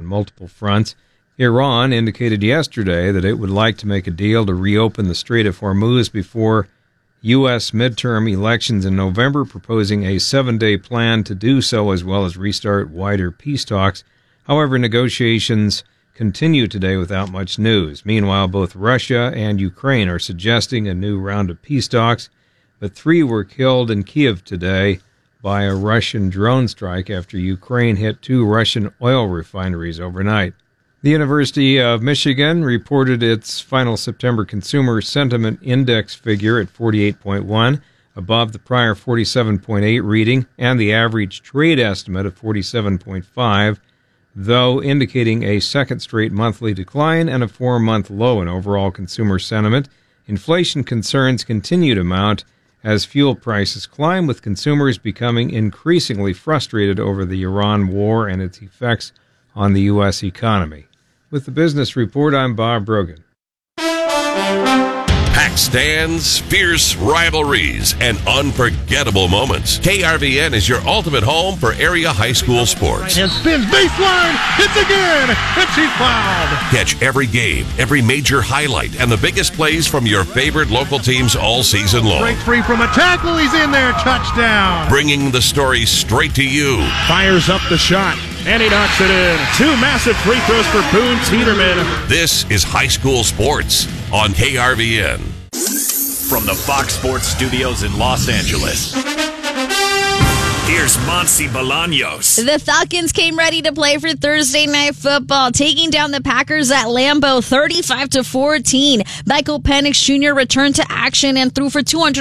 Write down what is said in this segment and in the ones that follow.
multiple fronts. Iran indicated yesterday that it would like to make a deal to reopen the Strait of Hormuz before U.S. midterm elections in November, proposing a 7-day plan to do so, as well as restart wider peace talks. However, negotiations continue today without much news. Meanwhile, both Russia and Ukraine are suggesting a new round of peace talks, but 3 were killed in Kyiv today by a Russian drone strike after Ukraine hit 2 Russian oil refineries overnight. The University of Michigan reported its final September Consumer Sentiment Index figure at 48.1, above the prior 47.8 reading and the average trade estimate of 47.5, though indicating a second straight monthly decline and a 4-month low in overall consumer sentiment. Inflation concerns continue to mount as fuel prices climb, with consumers becoming increasingly frustrated over the Iran war and its effects on the U.S. economy. With the Business Report, I'm Bob Brogan. Packed stands, fierce rivalries, and unforgettable moments. KRVN is your ultimate home for area high school sports. And spins baseline, hits again, and she's fouled. Catch every game, every major highlight, and the biggest plays from your favorite local teams all season long. Breaks free from a tackle, he's in there, touchdown. Bringing the story straight to you. Fires up the shot, and he knocks it in. 2 massive free throws for Boone Teeterman. This is high school sports on KRVN. From the Fox Sports Studios in Los Angeles, here's Monty Bolaños. The Falcons came ready to play for Thursday Night Football, taking down the Packers at Lambeau 35-14. Michael Penix Jr. returned to action and threw for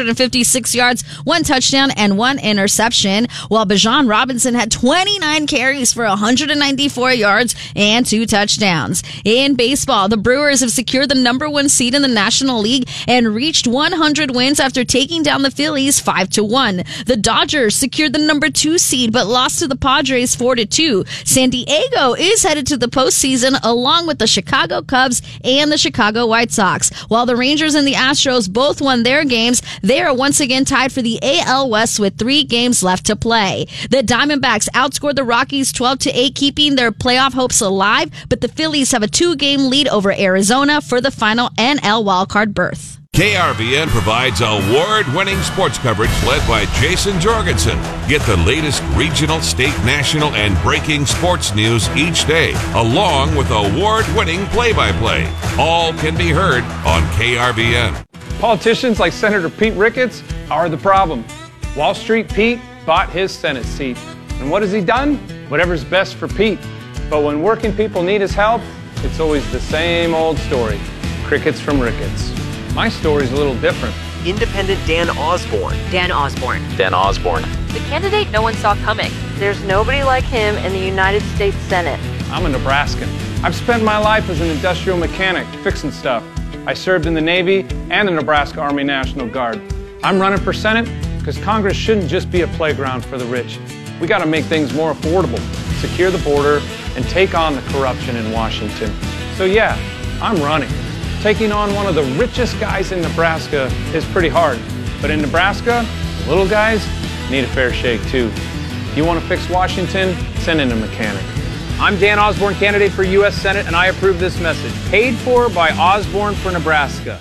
256 yards, 1 touchdown, and 1 interception, while Bijan Robinson had 29 carries for 194 yards and 2 touchdowns. In baseball, the Brewers have secured the number 1 seed in the National League and reached 100 wins after taking down the Phillies 5-1. The Dodgers secured the number 2 seed but lost to the Padres 4-2. San Diego is headed to the postseason along with the Chicago Cubs and the Chicago White Sox. While the Rangers and the Astros both won their games, they are once again tied for the AL West with 3 games left to play. The Diamondbacks outscored the Rockies 12-8, keeping their playoff hopes alive, but the Phillies have a 2-game lead over Arizona for the final NL wildcard berth. KRVN provides award-winning sports coverage led by Jason Jorgensen. Get the latest regional, state, national, and breaking sports news each day, along with award-winning play-by-play. All can be heard on KRVN. Politicians like Senator Pete Ricketts are the problem. Wall Street Pete bought his Senate seat. And what has he done? Whatever's best for Pete. But when working people need his help, it's always the same old story. Crickets from Ricketts. My story's a little different. Independent Dan Osborne. Dan Osborne. Dan Osborne. The candidate no one saw coming. There's nobody like him in the United States Senate. I'm a Nebraskan. I've spent my life as an industrial mechanic, fixing stuff. I served in the Navy and the Nebraska Army National Guard. I'm running for Senate because Congress shouldn't just be a playground for the rich. We got to make things more affordable, secure the border, and take on the corruption in Washington. So yeah, I'm running. Taking on one of the richest guys in Nebraska is pretty hard. But in Nebraska, the little guys need a fair shake too. If you want to fix Washington, send in a mechanic. I'm Dan Osborne, candidate for U.S. Senate, and I approve this message. Paid for by Osborne for Nebraska.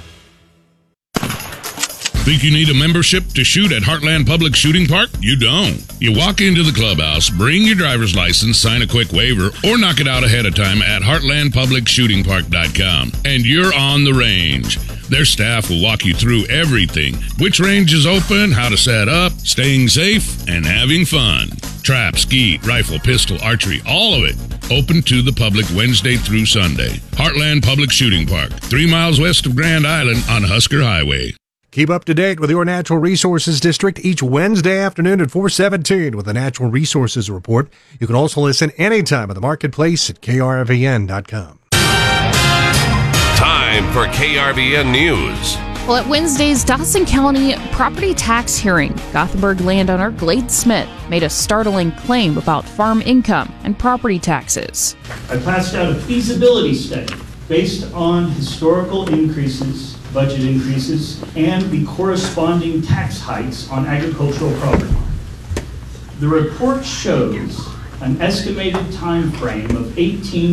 Think you need a membership to shoot at Heartland Public Shooting Park? You don't. You walk into the clubhouse, bring your driver's license, sign a quick waiver, or knock it out ahead of time at heartlandpublicshootingpark.com, and you're on the range. Their staff will walk you through everything. Which range is open, how to set up, staying safe, and having fun. Trap, skeet, rifle, pistol, archery, all of it. Open to the public Wednesday through Sunday. Heartland Public Shooting Park, 3 miles west of Grand Island on Husker Highway. Keep up to date with your Natural Resources District each Wednesday afternoon at 4:17 with the Natural Resources Report. You can also listen anytime at the marketplace at krvn.com. Time for KRVN News. Well, at Wednesday's Dawson County property tax hearing, Gothenburg landowner Glade Smith made a startling claim about farm income and property taxes. I passed out a feasibility study based on historical increases, budget increases, and the corresponding tax hikes on agricultural property. The report shows an estimated time frame of 18